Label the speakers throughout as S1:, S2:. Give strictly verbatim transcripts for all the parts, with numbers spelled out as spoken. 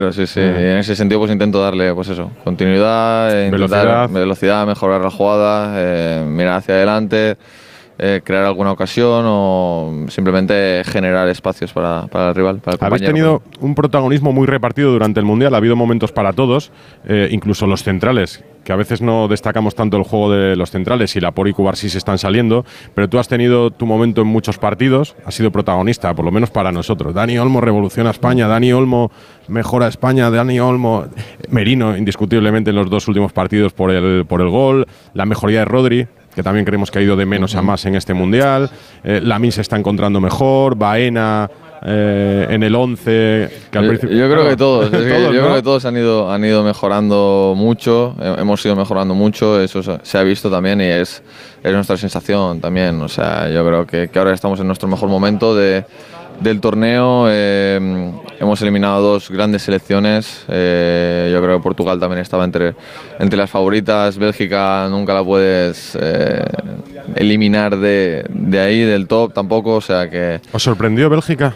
S1: Pero sí, sí, mm. en ese sentido pues intento darle pues eso, continuidad,
S2: velocidad,
S1: velocidad mejorar la jugada, eh, mirar hacia adelante, eh, crear alguna ocasión o simplemente generar espacios para, para el rival, para el compañero.
S2: Habéis tenido un protagonismo muy repartido durante el Mundial, ha habido momentos para todos, eh, incluso los centrales, que a veces no destacamos tanto el juego de los centrales y Laporte y Cubarsí se están saliendo, pero tú has tenido tu momento en muchos partidos, has sido protagonista, por lo menos para nosotros. Dani Olmo revoluciona España, Dani Olmo mejora España, Dani Olmo, Merino indiscutiblemente en los dos últimos partidos por el, por el gol, la mejoría de Rodri, que también creemos que ha ido de menos a más en este Mundial, eh, Lamine se está encontrando mejor, Baena eh, en el once. Que al
S1: yo,
S2: principio,
S1: yo creo
S2: claro,
S1: que todos, es que
S2: todos
S1: yo
S2: ¿no?
S1: creo que todos han ido, han ido mejorando mucho, hemos ido mejorando mucho, eso se ha visto también y es, es nuestra sensación también. O sea, yo creo que, que ahora estamos en nuestro mejor momento de, del torneo, eh, hemos eliminado dos grandes selecciones, eh, yo creo que Portugal también estaba entre, entre las favoritas, Bélgica nunca la puedes eh, eliminar de, de ahí, del top tampoco, o sea que...
S2: ¿Os sorprendió Bélgica?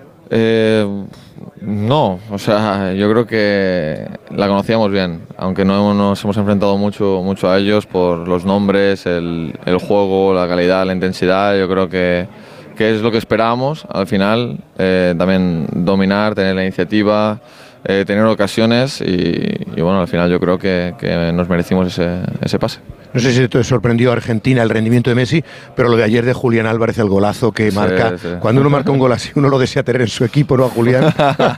S1: Eh, no, o sea, yo creo que la conocíamos bien, aunque no nos hemos enfrentado mucho, mucho a ellos por los nombres, el, el juego, la calidad, la intensidad, yo creo que, que es lo que esperábamos al final, eh, también dominar, tener la iniciativa, eh, tener ocasiones y, y bueno, al final yo creo que, que nos merecimos ese, ese pase.
S3: No sé si te sorprendió a Argentina el rendimiento de Messi, pero lo de ayer de Julián Álvarez, el golazo que marca. Sí, sí. Cuando uno marca un gol así, uno lo desea tener en su equipo, ¿no, a Julián?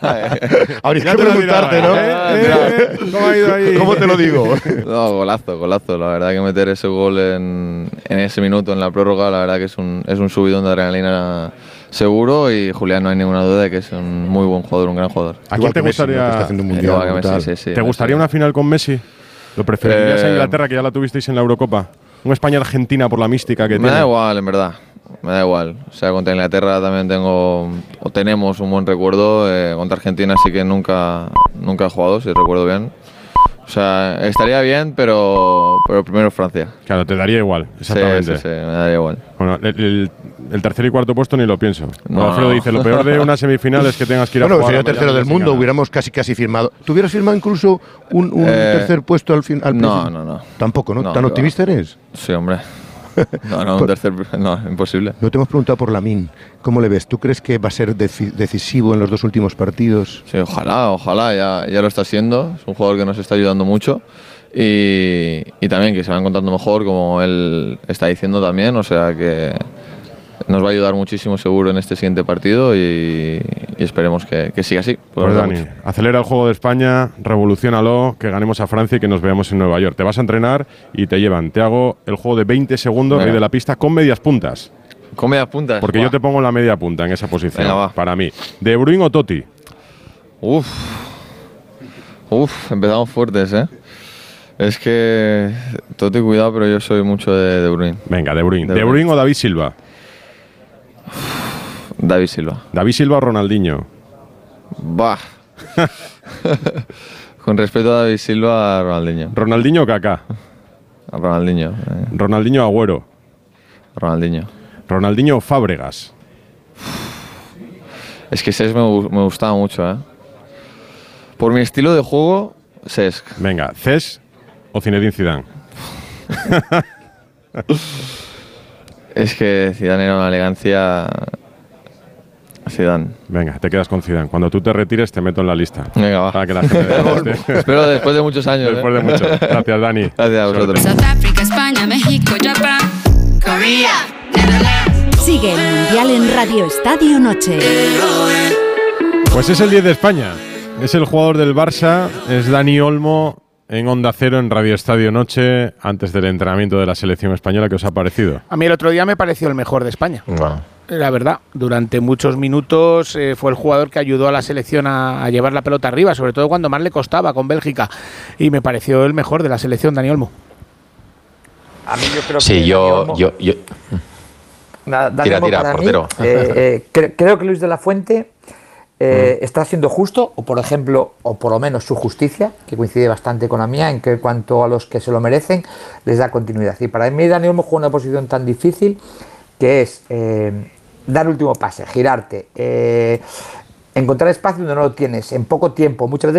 S3: Habría que preguntarte, ¿no? ¿Eh? ¿Eh?
S2: ¿Cómo ha ido ahí?
S3: ¿Cómo te lo digo?
S1: No, golazo, golazo. La verdad que meter ese gol en, en ese minuto, en la prórroga, la verdad que es un, es un subidón de adrenalina seguro y Julián no hay ninguna duda de que es un muy buen jugador, un gran jugador.
S2: ¿A quién te gustaría,
S3: Messi, ¿no? Está un mundial,
S1: Messi, sí, sí,
S2: ¿te gustaría una final con Messi? ¿Lo preferirías
S1: eh,
S2: a Inglaterra, que ya la tuvisteis en la Eurocopa? ¿Un España-Argentina por la mística que
S1: me
S2: tiene?
S1: Me da igual, en verdad. Me da igual. O sea, contra Inglaterra también tengo o tenemos un buen recuerdo. Eh, contra Argentina sí que nunca, nunca he jugado, si recuerdo bien. O sea, estaría bien, pero, pero primero Francia.
S2: Claro, te daría igual, exactamente.
S1: Sí, sí, sí, me daría igual.
S2: Bueno, el, el, el tercer y cuarto puesto ni lo pienso.
S1: No,
S2: Alfredo
S1: no.
S2: dice, lo peor de una semifinal es que tengas que ir
S3: bueno,
S2: a jugar.
S3: Bueno, sería tercero del mundo, hubiéramos casi casi firmado. ¿Tú hubieras firmado incluso un, un eh, tercer puesto al final?
S1: No, no, no.
S3: Tampoco, ¿no?
S1: no
S3: ¿Tan optimista
S1: va.
S3: eres?
S1: Sí, hombre. No, no, un tercer, no, imposible.
S3: No te hemos preguntado por Lamine. ¿Cómo le ves? ¿Tú crees que va a ser decisivo en los dos últimos partidos?
S1: Sí, ojalá, ojalá, ya, ya lo está siendo. Es un jugador que nos está ayudando mucho y, y también que se va encontrando mejor, como él está diciendo también. O sea que nos va a ayudar muchísimo seguro en este siguiente partido y, y esperemos que, que siga así.
S2: Pues Dani, mucho. Acelera el juego de España, revoluciónalo, que ganemos a Francia y que nos veamos en Nueva York. Te vas a entrenar y te llevan. Te hago el juego de veinte segundos de la pista con medias puntas.
S1: ¿Con medias puntas?
S2: Porque
S1: Buah.
S2: yo te pongo la media punta en esa posición.
S1: Venga, va.
S2: Para mí. ¿De Bruyne o Totti?
S1: Uf. Uf, empezamos fuertes, ¿eh? Es que Totti, cuidado, pero yo soy mucho de De Bruyne.
S2: Venga, De Bruyne.
S1: De,
S2: ¿De Bruyne o David Silva?
S1: David Silva.
S2: ¿David Silva o Ronaldinho?
S1: Bah. Con respeto a David Silva, a Ronaldinho.
S2: ¿Ronaldinho o Kaká?
S1: A Ronaldinho. Eh.
S2: ¿Ronaldinho o Agüero?
S1: Ronaldinho.
S2: ¿Ronaldinho o Fábregas?
S1: Es que Cesc me, me gustaba mucho, ¿eh? Por mi estilo de juego, Cesc.
S2: Venga, ¿Cesc o Zinedine Zidane?
S1: Es que Zidane era una elegancia. Zidane.
S2: Venga, te quedas con Zidane. Cuando tú te retires te meto en la lista.
S1: Venga, va.
S2: Para que la gente
S1: Espero después de muchos años.
S2: Después
S1: ¿eh?
S2: de mucho. Gracias, Dani.
S1: Gracias a vosotros.
S4: South Africa, España, México, Japón, Corea, Netherlands.
S5: Sigue el Mundial en Radio Estadio Noche.
S2: Pues es el diez de España. Es el jugador del Barça. Es Dani Olmo en Onda Cero, en Radio Estadio Noche, antes del entrenamiento de la selección española. ¿Qué os ha parecido?
S6: A mí el otro día me pareció el mejor de España.
S1: Wow.
S6: La verdad, durante muchos minutos eh, fue el jugador que ayudó a la selección a, a llevar la pelota arriba, sobre todo cuando más le costaba con Bélgica, y me pareció el mejor de la selección, Dani Olmo.
S7: A mí yo creo que
S8: sí, yo,
S7: Olmo,
S8: yo, yo...
S7: Dani
S8: tira,
S7: Olmo
S8: tira,
S7: para
S8: portero.
S7: Mí, eh, eh, cre creo que Luis de la Fuente eh, mm. está siendo justo, o por ejemplo, o por lo menos su justicia, que coincide bastante con la mía, en que en cuanto a los que se lo merecen, les da continuidad. Y para mí Dani Olmo juega una posición tan difícil que es eh, dar el último pase, girarte, eh, encontrar espacio donde no lo tienes, en poco tiempo, muchas veces